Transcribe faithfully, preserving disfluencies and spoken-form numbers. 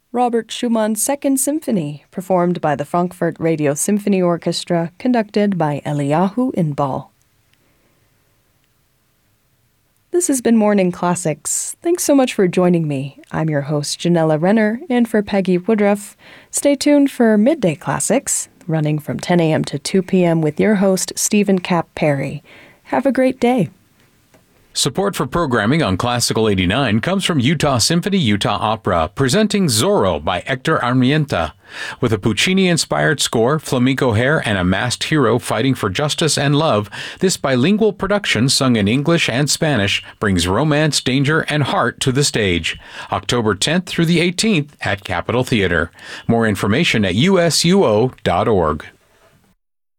Robert Schumann's Second Symphony, performed by the Frankfurt Radio Symphony Orchestra, conducted by Eliyahu Inbal. This has been Morning Classics. Thanks so much for joining me. I'm your host, Janella Renner, and for Peggy Woodruff, stay tuned for Midday Classics, running from ten a.m. to two p.m. with your host, Stephen Cap Perry. Have a great day. Support for programming on Classical eighty-nine comes from Utah Symphony Utah Opera, presenting Zorro by Hector Armienta. With a Puccini-inspired score, flamenco hair, and a masked hero fighting for justice and love, this bilingual production, sung in English and Spanish, brings romance, danger, and heart to the stage. October tenth through the eighteenth at Capitol Theater. More information at U S U O dot org.